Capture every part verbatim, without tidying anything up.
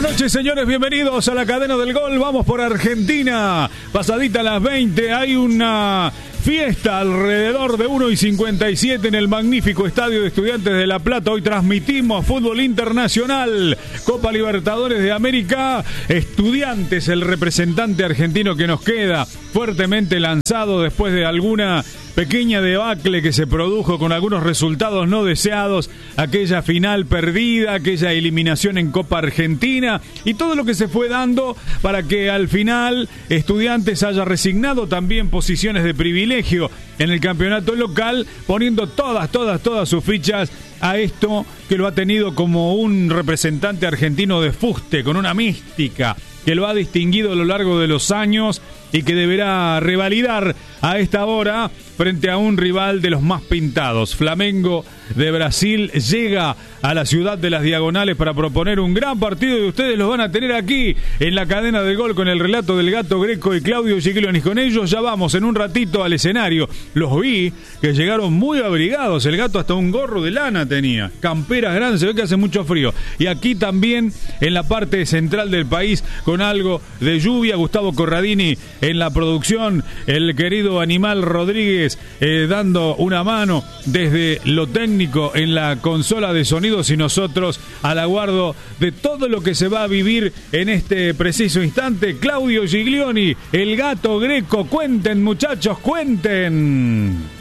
Buenas noches, señores, bienvenidos a la cadena del gol. Vamos por Argentina. Pasadita a las veinte, hay una fiesta alrededor de una y cincuenta y siete en el magnífico estadio de Estudiantes de La Plata. Hoy transmitimos fútbol internacional, Copa Libertadores de América. Estudiantes, el representante argentino que nos queda, fuertemente lanzado después de alguna pequeña debacle que se produjo con algunos resultados no deseados, aquella final perdida, aquella eliminación en Copa Argentina y todo lo que se fue dando para que al final Estudiantes haya resignado también posiciones de privilegio en el campeonato local, poniendo todas, todas, todas sus fichas a esto que lo ha tenido como un representante argentino de fuste, con una mística que lo ha distinguido a lo largo de los años y que deberá revalidar a esta hora frente a un rival de los más pintados. Flamengo de Brasil llega a la ciudad de las Diagonales para proponer un gran partido y ustedes los van a tener aquí en la cadena del gol con el relato del Gato Greco y Claudio Giglioni. Con ellos ya vamos en un ratito al escenario. Los vi que llegaron muy abrigados. El Gato hasta un gorro de lana tenía, camperas grandes, se ve que hace mucho frío. Y aquí también en la parte central del país con algo de lluvia, Gustavo Corradini en la producción, el querido Animal Rodríguez eh, dando una mano desde lo técnico en la consola de sonidos y nosotros al aguardo de todo lo que se va a vivir en este preciso instante. Claudio Giglioni, el Gato Greco, cuenten muchachos, cuenten.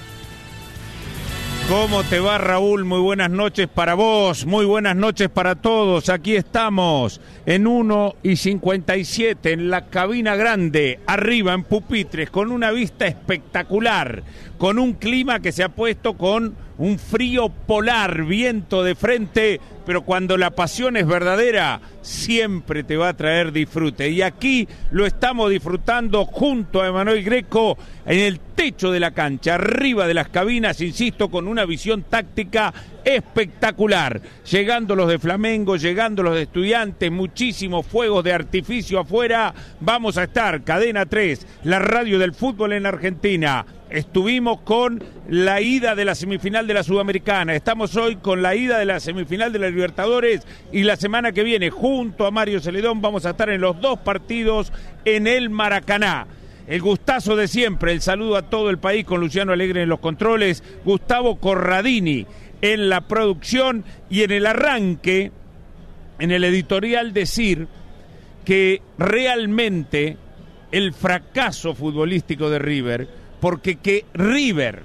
¿Cómo te va, Raúl? Muy buenas noches para vos, muy buenas noches para todos. Aquí estamos en uno y cincuenta y siete en la cabina grande, arriba en pupitres, con una vista espectacular, con un clima que se ha puesto con un frío polar, viento de frente, pero cuando la pasión es verdadera, siempre te va a traer disfrute. Y aquí lo estamos disfrutando junto a Emanuel Greco en el techo de la cancha, arriba de las cabinas, insisto, con una visión táctica espectacular. Llegando los de Flamengo, llegando los de Estudiantes, muchísimos fuegos de artificio afuera. Vamos a estar, Cadena tres, la radio del fútbol en Argentina. Estuvimos con la ida de la semifinal de la Sudamericana, estamos hoy con la ida de la semifinal de la Libertadores y la semana que viene junto a Mario Celedón vamos a estar en los dos partidos en el Maracaná. El gustazo de siempre, el saludo a todo el país con Luciano Alegre en los controles, Gustavo Corradini en la producción y en el arranque, en el editorial decir que realmente el fracaso futbolístico de River, porque que River,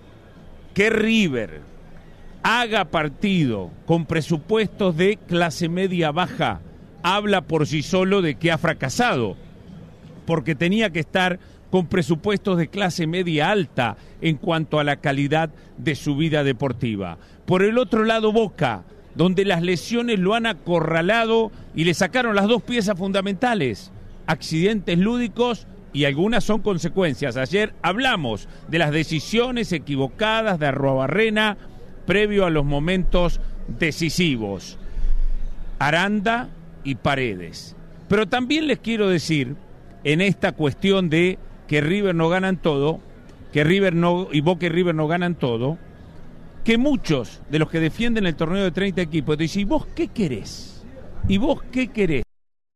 que River haga partido con presupuestos de clase media baja, habla por sí solo de que ha fracasado, porque tenía que estar con presupuestos de clase media alta en cuanto a la calidad de su vida deportiva. Por el otro lado, Boca, donde las lesiones lo han acorralado y le sacaron las dos piezas fundamentales, accidentes lúdicos y algunas son consecuencias. Ayer hablamos de las decisiones equivocadas de Arruabarrena previo a los momentos decisivos. Aranda y Paredes. Pero también les quiero decir, en esta cuestión de que River no ganan todo, que River no, y Boca y River no ganan todo, que muchos de los que defienden el torneo de treinta equipos te dicen, ¿y vos qué querés? ¿Y vos qué querés?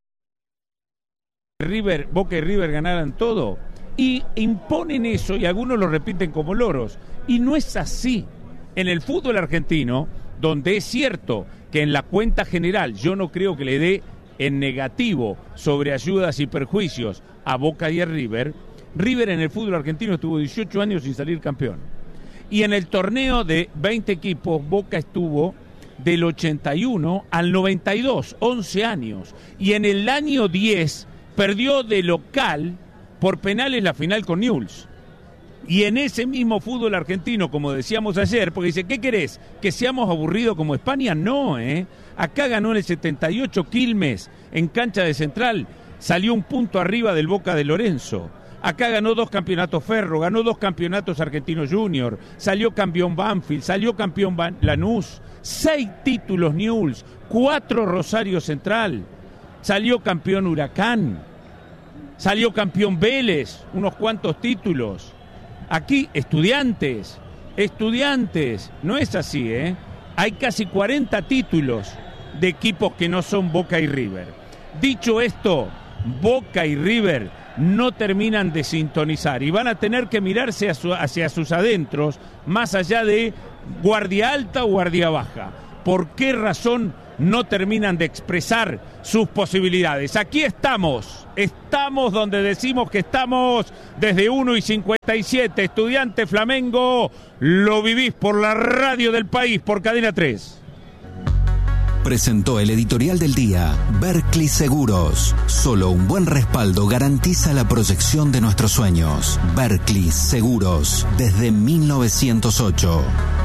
River, Boca y River ganaran todo y imponen eso y algunos lo repiten como loros y no es así. En el fútbol argentino, donde es cierto que en la cuenta general yo no creo que le dé en negativo sobre ayudas y perjuicios a Boca y a River, River en el fútbol argentino estuvo dieciocho años sin salir campeón y en el torneo de veinte equipos Boca estuvo del ochenta y uno al noventa y dos, once años, y en el año diez perdió de local por penales la final con Newell's. Y en ese mismo fútbol argentino, como decíamos ayer, porque dice, ¿qué querés? ¿Que seamos aburridos como España? No, ¿eh? Acá ganó en el setenta y ocho Quilmes, en cancha de Central, salió un punto arriba del Boca de Lorenzo. Acá ganó dos campeonatos Ferro, ganó dos campeonatos Argentinos Junior, salió campeón Banfield, salió campeón Ban- Lanús, seis títulos Newell's, cuatro Rosario Central, salió campeón Huracán, salió campeón Vélez, unos cuantos títulos. Aquí, Estudiantes, Estudiantes, no es así, ¿eh? Hay casi cuarenta títulos de equipos que no son Boca y River. Dicho esto, Boca y River no terminan de sintonizar y van a tener que mirarse a su, hacia sus adentros, más allá de guardia alta o guardia baja. ¿Por qué razón no terminan de expresar sus posibilidades? Aquí estamos, estamos donde decimos que estamos desde uno y cincuenta y siete. Estudiante Flamengo, lo vivís por la radio del país, por Cadena tres. Presentó el editorial del día, Berkley Seguros. Solo un buen respaldo garantiza la proyección de nuestros sueños. Berkley Seguros, desde mil novecientos ocho.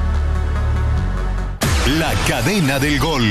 La cadena del gol.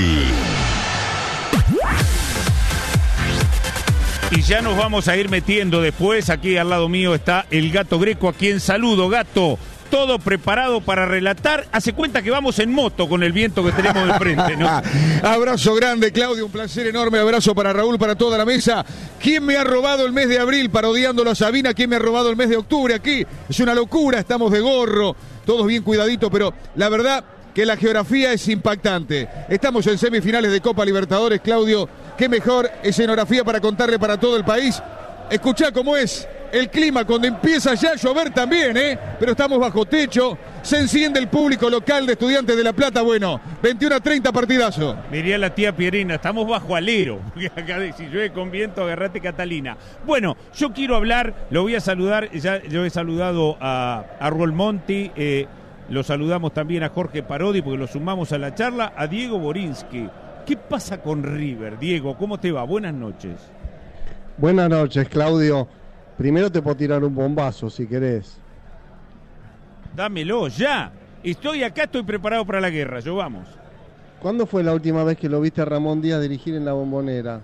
Y ya nos vamos a ir metiendo después. Aquí al lado mío está el Gato Greco, a quien saludo. Gato, todo preparado para relatar. Hace cuenta que vamos en moto con el viento que tenemos de frente, ¿no? Abrazo grande, Claudio, un placer enorme. Abrazo para Raúl, para toda la mesa. ¿Quién me ha robado el mes de abril parodiándolo a Sabina? ¿Quién me ha robado el mes de octubre aquí? Es una locura, estamos de gorro, todos bien cuidaditos, pero la verdad que la geografía es impactante. Estamos en semifinales de Copa Libertadores, Claudio. Qué mejor escenografía para contarle para todo el país. Escuchá cómo es el clima cuando empieza ya a llover también, ¿eh? Pero estamos bajo techo, se enciende el público local de Estudiantes de La Plata. Bueno, veintiuno a treinta, partidazo. Diría la tía Pierina, estamos bajo alero. Acá si llueve con viento, agarrate Catalina. Bueno, yo quiero hablar, lo voy a saludar, ya yo he saludado a, a Rol Monti, eh, lo saludamos también a Jorge Parodi porque lo sumamos a la charla, a Diego Borinsky. ¿Qué pasa con River? Diego, ¿cómo te va? Buenas noches. Buenas noches, Claudio. Primero te puedo tirar un bombazo, si querés. Dámelo, ya. Estoy acá, estoy preparado para la guerra, yo vamos. ¿Cuándo fue la última vez que lo viste a Ramón Díaz dirigir en la Bombonera?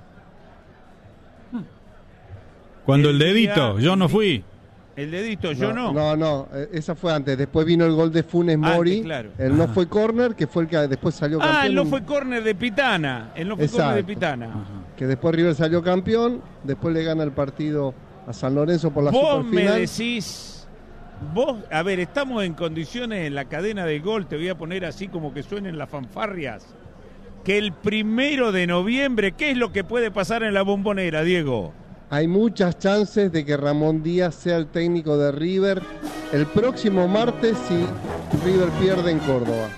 Cuando el, el dedito, día, yo no fui. El dedito, yo no. No, no, esa fue antes. Después vino el gol de Funes Mori. Antes, claro. El no fue córner, que fue el que después salió campeón. Ah, el no fue córner de Pitana. El no fue córner de Pitana. Ajá. Que después River salió campeón, después le gana el partido a San Lorenzo por la Vos superfinal. me decís, vos, a ver, estamos en condiciones en la cadena del gol, te voy a poner así como que suenen las fanfarrias, que el primero de noviembre, ¿qué es lo que puede pasar en la Bombonera, Diego? Hay muchas chances de que Ramón Díaz sea el técnico de River el próximo martes si River pierde en Córdoba.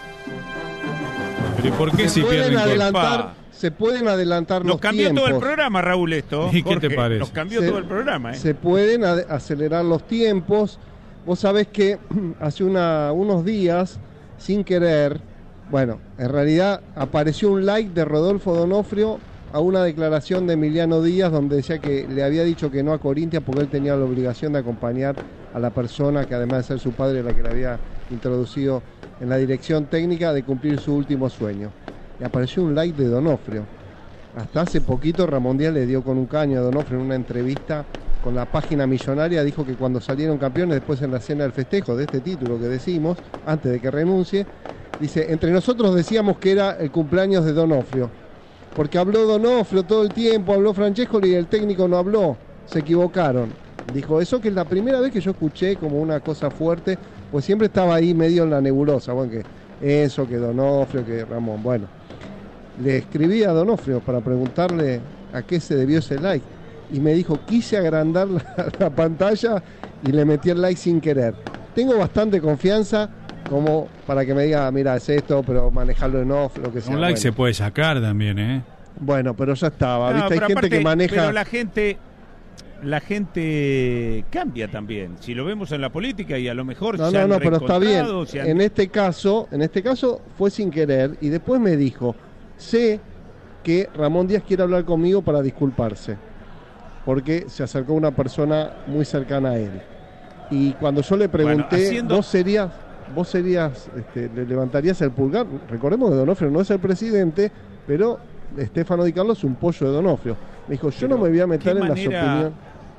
¿Pero por qué si pierde en Córdoba? Se pueden adelantar nos los cambió tiempos. Todo el programa, Raúl, esto. ¿Y Jorge, qué te parece? Nos cambió se, todo el programa, ¿eh? Se pueden ad- acelerar los tiempos. Vos sabés que hace una, unos días, sin querer, bueno, en realidad apareció un like de Rodolfo Donofrio a una declaración de Emiliano Díaz donde decía que le había dicho que no a Corinthians porque él tenía la obligación de acompañar a la persona que además de ser su padre la que le había introducido en la dirección técnica de cumplir su último sueño. Y apareció un like de Donofrio. Hasta hace poquito Ramón Díaz le dio con un caño a Donofrio en una entrevista con la página millonaria, dijo que cuando salieron campeones después en la cena del festejo de este título que decimos, antes de que renuncie, dice, entre nosotros decíamos que era el cumpleaños de Donofrio, porque habló Donofrio todo el tiempo, habló Francescoli y el técnico no habló, se equivocaron. Dijo eso, que es la primera vez que yo escuché como una cosa fuerte, pues siempre estaba ahí medio en la nebulosa, bueno, que eso, que Donofrio, que Ramón, bueno. Le escribí a Donofrio para preguntarle a qué se debió ese like y me dijo, quise agrandar la, la pantalla y le metí el like sin querer. Tengo bastante confianza como para que me diga, mira, es esto, pero manejarlo en off, lo que sea. Un like bueno. se puede sacar también, ¿eh? Bueno, pero ya estaba, no, ¿viste? Hay gente aparte, que maneja... Pero la gente... La gente cambia también. Si lo vemos en la política y a lo mejor no, se no, han no, pero está bien. Han... En este caso, en este caso fue sin querer y después me dijo, sé que Ramón Díaz quiere hablar conmigo para disculparse, porque se acercó una persona muy cercana a él. Y cuando yo le pregunté, bueno, haciendo... vos serías, vos serías, este, le levantarías el pulgar. Recordemos que Donofrio no es el presidente, pero Estefano Di Carlo es un pollo de Donofrio. Me dijo, yo pero no me voy a meter en manera... las opiniones.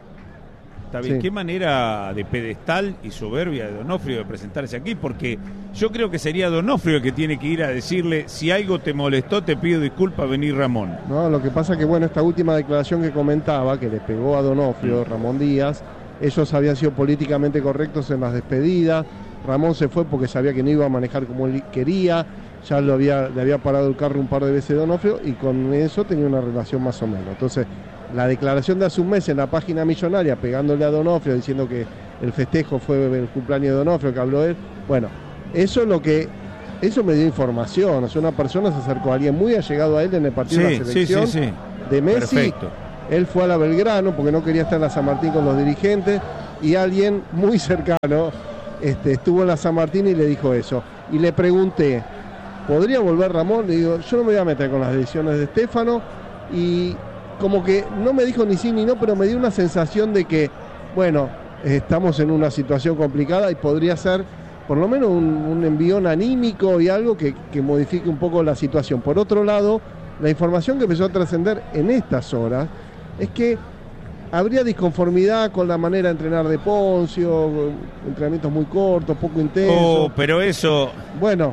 Está bien, sí. Qué manera de pedestal y soberbia de Donofrio de presentarse aquí, porque yo creo que sería Donofrio el que tiene que ir a decirle, si algo te molestó, te pido disculpas, vení Ramón. No, lo que pasa que, bueno, esta última declaración que comentaba, que le pegó a Donofrio, Ramón Díaz, ellos habían sido políticamente correctos en las despedidas, Ramón se fue porque sabía que no iba a manejar como él quería, ya lo había, le había parado el carro un par de veces Donofrio y con eso tenía una relación más o menos. Entonces, la declaración de hace un mes en la página millonaria, pegándole a Donofrio, diciendo que el festejo fue el cumpleaños de Donofrio, que habló él, bueno, eso es lo que, eso me dio información. O sea, una persona se acercó a alguien muy allegado a él en el partido sí, de la selección sí, sí, sí. de Messi. Perfecto. Él fue a la Belgrano porque no quería estar en la San Martín con los dirigentes y alguien muy cercano este, estuvo en la San Martín y le dijo eso. Y le pregunté, ¿podría volver Ramón? Le digo, yo no me voy a meter con las decisiones de Stefano, y como que no me dijo ni sí ni no, pero me dio una sensación de que, bueno, estamos en una situación complicada y podría ser por lo menos un, un envión anímico y algo que, que modifique un poco la situación. Por otro lado, la información que empezó a trascender en estas horas es que habría disconformidad con la manera de entrenar de Poncio, entrenamientos muy cortos, poco intensos. Oh, pero eso... Bueno...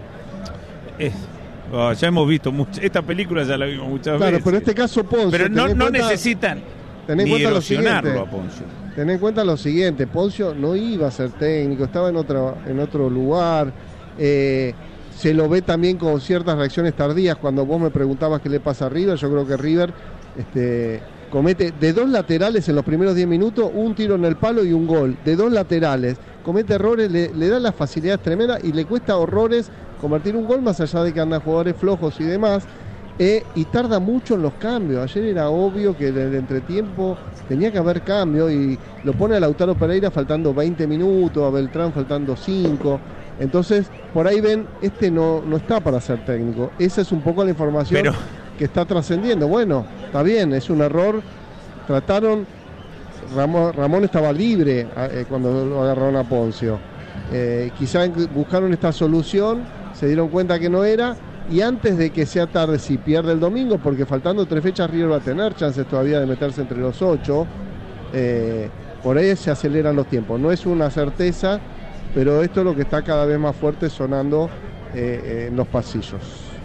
Es, oh, ya hemos visto, much, esta película ya la vimos muchas claro, veces. pero en este caso Poncio... Pero no, no cuenta, necesitan ten en ni cuenta lo siguiente, erosionarlo a Poncio. Ten en cuenta lo siguiente, Poncio no iba a ser técnico, estaba en otro, en otro lugar... Eh, se lo ve también con ciertas reacciones tardías. Cuando vos me preguntabas qué le pasa a River, yo creo que River este, comete de dos laterales en los primeros diez minutos, un tiro en el palo y un gol. De dos laterales, comete errores, le, le da las facilidades tremendas y le cuesta horrores convertir un gol, más allá de que andan jugadores flojos y demás. Eh, y tarda mucho en los cambios. Ayer era obvio que en el entretiempo tenía que haber cambio y lo pone a Lautaro Pereira faltando veinte minutos, a Beltrán faltando cinco. Entonces, por ahí ven, este no, no está para ser técnico. Esa es un poco la información Pero... que está trascendiendo. Bueno, está bien, es un error. Trataron, Ramón, Ramón estaba libre eh, cuando lo agarraron a Poncio. Eh, quizá buscaron esta solución, se dieron cuenta que no era, y antes de que sea tarde, si pierde el domingo, porque faltando tres fechas River va a tener chances todavía de meterse entre los ocho, eh, por ahí se aceleran los tiempos. No es una certeza, pero esto es lo que está cada vez más fuerte sonando eh, en los pasillos.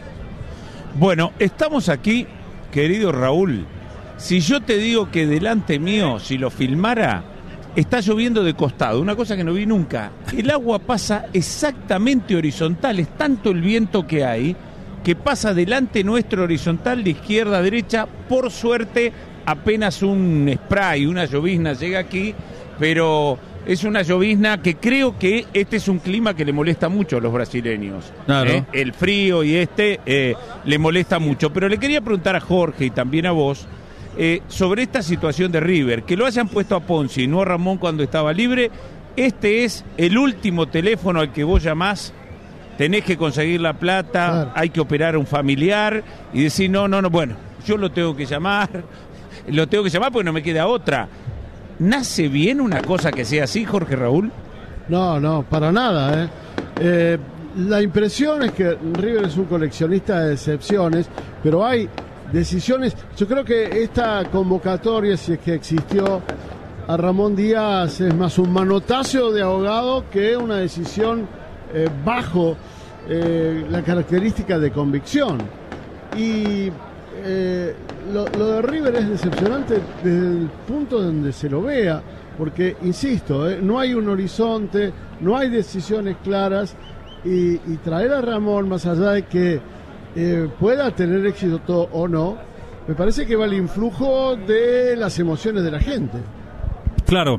Bueno, estamos aquí, querido Raúl. Si yo te digo que delante mío, si lo filmara, está lloviendo de costado, una cosa que no vi nunca. El agua pasa exactamente horizontal, es tanto el viento que hay, que pasa delante nuestro horizontal de izquierda a derecha. Por suerte, apenas un spray, una llovizna llega aquí, pero... es una llovizna que creo que este es un clima que le molesta mucho a los brasileños. Claro. ¿eh? El frío y este eh, le molesta mucho. Pero le quería preguntar a Jorge y también a vos eh, sobre esta situación de River. Que lo hayan puesto a Ponzi y no a Ramón cuando estaba libre. Este es el último teléfono al que vos llamás. Tenés que conseguir la plata, claro. Hay que operar a un familiar y decir, no, no, no, bueno, yo lo tengo que llamar, lo tengo que llamar porque no me queda otra. ¿Nace bien una cosa que sea así, Jorge Raúl? No, no, para nada. ¿eh? Eh, la impresión es que River es un coleccionista de excepciones, pero hay decisiones. Yo creo que esta convocatoria, si es que existió, a Ramón Díaz es más un manotazo de ahogado que una decisión eh, bajo eh, la característica de convicción. Y... Eh, lo, lo de River es decepcionante desde el punto donde se lo vea, porque, insisto, eh, no hay un horizonte, no hay decisiones claras, y, y traer a Ramón, más allá de que eh, pueda tener éxito o no, me parece que va al influjo de las emociones de la gente. Claro,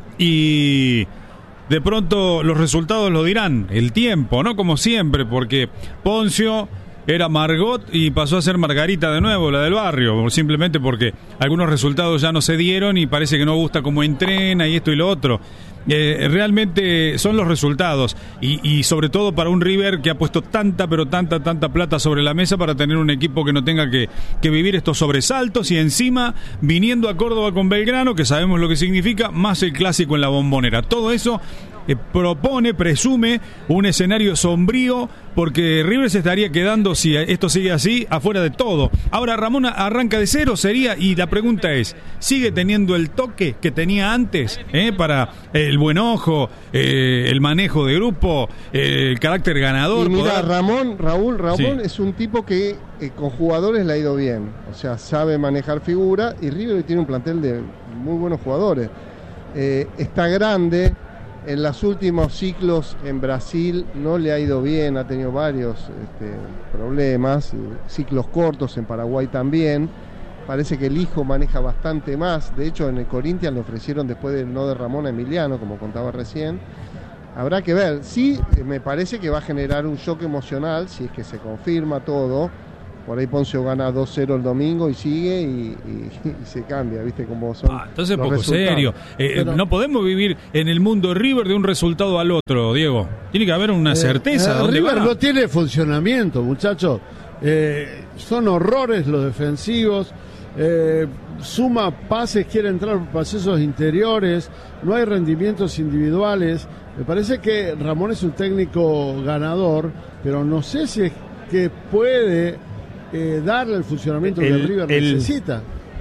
y de pronto los resultados lo dirán, el tiempo, ¿no? Como siempre, porque Poncio era Margot y pasó a ser Margarita de nuevo, la del barrio, simplemente porque algunos resultados ya no se dieron y parece que no gusta cómo entrena y esto y lo otro. Eh, realmente son los resultados y, y sobre todo para un River que ha puesto tanta pero tanta tanta plata sobre la mesa para tener un equipo que no tenga que, que vivir estos sobresaltos, y encima viniendo a Córdoba con Belgrano, que sabemos lo que significa, más el clásico en la Bombonera. Todo eso eh, propone, presume un escenario sombrío, porque River se estaría quedando, si esto sigue así, afuera de todo. Ahora Ramón arranca de cero, sería, y la pregunta es, ¿sigue teniendo el toque que tenía antes eh, para eh, el buen ojo, eh, el manejo de grupo, eh, el carácter ganador? Y mira, poder... Ramón, Raúl, Ramón sí. es un tipo que eh, con jugadores le ha ido bien, o sea, sabe manejar figura, y River tiene un plantel de muy buenos jugadores. Eh, está grande, en los últimos ciclos en Brasil no le ha ido bien, ha tenido varios este, problemas, ciclos cortos en Paraguay también. Parece que el hijo maneja bastante más. De hecho, en el Corinthians le ofrecieron después del no de Ramón a Emiliano, como contaba recién. Habrá que ver. Sí, me parece que va a generar un shock emocional si es que se confirma todo. Por ahí Poncio gana dos cero el domingo y sigue y, y, y se cambia, ¿viste? Como son ah, entonces los poco resultados. serio. Eh, Pero, no podemos vivir en el mundo River de un resultado al otro, Diego. Tiene que haber una certeza. Eh, eh, ¿Dónde River va? no tiene funcionamiento, muchachos. Eh, son horrores los defensivos. Eh, suma pases, quiere entrar por paseos interiores, no hay rendimientos individuales. Me parece que Ramón es un técnico ganador, pero no sé si es que puede eh, darle el funcionamiento el, que el River el, necesita.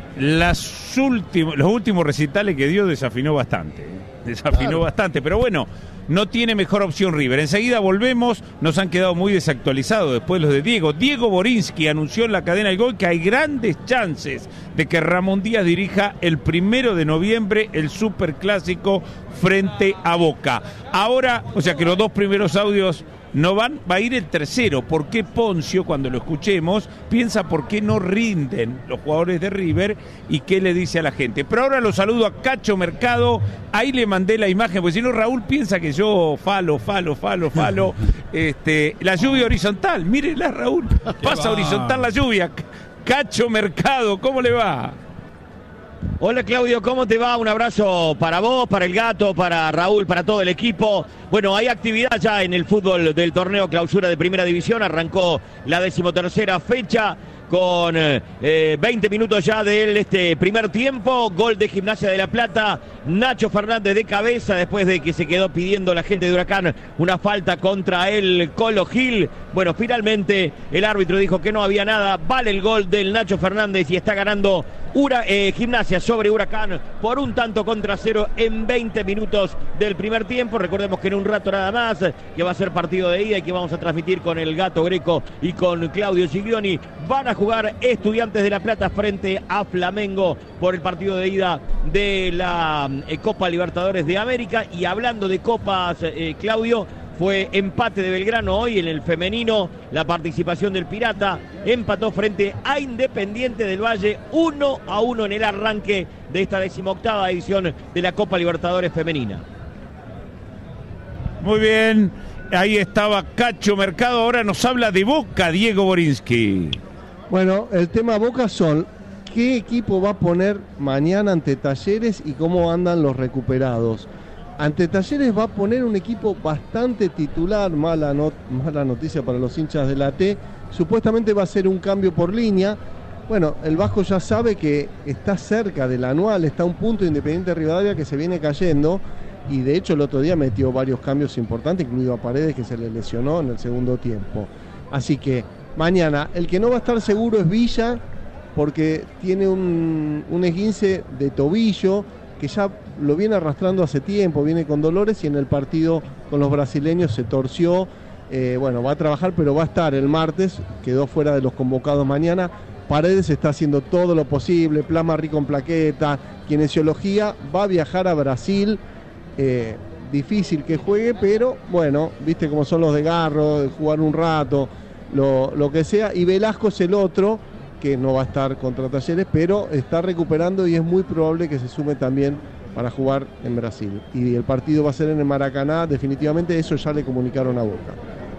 Las últimos, los últimos recitales que dio desafinó bastante, desafinó Claro. bastante, pero bueno, no tiene mejor opción River. Enseguida volvemos, nos han quedado muy desactualizados después los de Diego. Diego Borinsky anunció en la cadena del Gol que hay grandes chances de que Ramón Díaz dirija el primero de noviembre el Superclásico frente a Boca. Ahora, o sea que los dos primeros audios no van, va a ir el tercero. ¿Por qué Poncio, cuando lo escuchemos, piensa por qué no rinden los jugadores de River y qué le dice a la gente? Pero ahora lo saludo a Cacho Mercado, ahí le mandé la imagen, porque si no Raúl piensa que yo falo, falo, falo, falo. este, la lluvia horizontal, mírenla Raúl, pasa va. horizontal la lluvia. Cacho Mercado, ¿cómo le va? Hola Claudio, ¿cómo te va? Un abrazo para vos, para el Gato, para Raúl, para todo el equipo. Bueno, hay actividad ya en el fútbol del torneo clausura de Primera División. Arrancó la decimotercera fecha con eh, veinte minutos ya del este primer tiempo. Gol de Gimnasia de La Plata. Nacho Fernández de cabeza después de que se quedó pidiendo la gente de Huracán una falta contra el Colo Gil. Bueno, finalmente el árbitro dijo que no había nada. Vale el gol del Nacho Fernández y está ganando Ura, eh, Gimnasia sobre Huracán por un tanto contra cero en veinte minutos del primer tiempo. Recordemos que en un rato nada más que va a ser partido de ida y que vamos a transmitir con el Gato Greco y con Claudio Giglioni. Van a jugar Estudiantes de La Plata frente a Flamengo por el partido de ida de la eh, Copa Libertadores de América. Y hablando de copas, eh, Claudio, fue empate de Belgrano hoy en el femenino, la participación del Pirata, empató frente a Independiente del Valle uno a uno en el arranque de esta decimoctava edición de la Copa Libertadores femenina. Muy bien, ahí estaba Cacho Mercado, ahora nos habla de Boca, Diego Borinsky. Bueno, el tema Boca son qué equipo va a poner mañana ante Talleres y cómo andan los recuperados. Ante Talleres va a poner un equipo bastante titular, mala, not- mala noticia para los hinchas de la T. Supuestamente va a ser un cambio por línea. Bueno, el Vasco ya sabe que está cerca del anual, está a un punto de Independiente Rivadavia que se viene cayendo. Y de hecho el otro día metió varios cambios importantes, incluido a Paredes, que se le lesionó en el segundo tiempo. Así que mañana, el que no va a estar seguro es Villa, porque tiene un, un esguince de tobillo que ya lo viene arrastrando hace tiempo, viene con dolores y en el partido con los brasileños se torció. Eh, bueno, va a trabajar, pero va a estar el martes, quedó fuera de los convocados mañana. Paredes está haciendo todo lo posible, plasma rico en plaqueta, kinesiología, va a viajar a Brasil. Eh, difícil que juegue, pero bueno, viste cómo son los de Garro, de jugar un rato, lo, lo que sea. Y Velasco es el otro, que no va a estar contra Talleres, pero está recuperando y es muy probable que se sume también para jugar en Brasil. Y el partido va a ser en el Maracaná, definitivamente eso ya le comunicaron a Boca.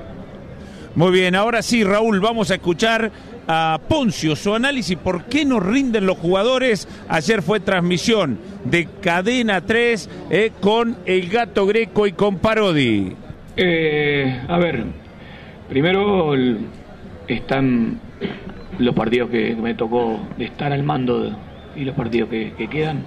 Muy bien, ahora sí, Raúl, vamos a escuchar a Poncio, su análisis, ¿por qué no rinden los jugadores? Ayer fue transmisión de Cadena tres eh, con el Gato Greco y con Parodi. Eh, a ver, primero el, están los partidos que me tocó de estar al mando de, y los partidos que, que quedan.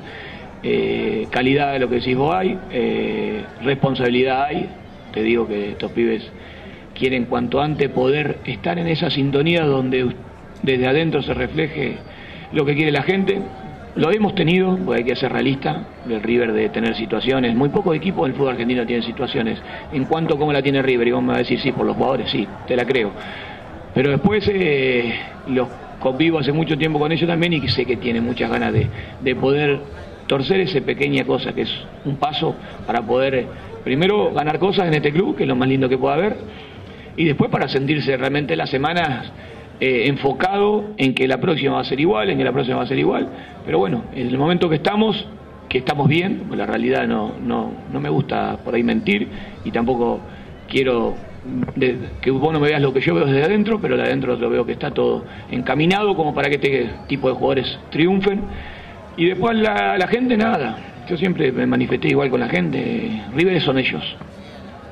Eh, calidad de lo que decís vos hay, eh, responsabilidad hay. Te digo que estos pibes quieren cuanto antes poder estar en esa sintonía donde desde adentro se refleje lo que quiere la gente. Lo hemos tenido, porque hay que ser realista, del River de tener situaciones. Muy pocos equipos del fútbol argentino tienen situaciones. En cuanto a cómo la tiene River, y vos me vas a decir, sí, por los jugadores, sí, te la creo. Pero después eh, los convivo hace mucho tiempo con ellos también y sé que tienen muchas ganas de, de poder torcer esa pequeña cosa que es un paso para poder primero ganar cosas en este club, que es lo más lindo que pueda haber, y después para sentirse realmente las semanas eh, enfocado en que la próxima va a ser igual, en que la próxima va a ser igual, pero bueno, en el momento que estamos, que estamos bien, pues la realidad no, no, no me gusta por ahí mentir, y tampoco quiero de, que vos no me veas lo que yo veo desde adentro, pero de adentro lo veo que está todo encaminado como para que este tipo de jugadores triunfen, y después la, la gente nada, yo siempre me manifesté igual con la gente, River son ellos.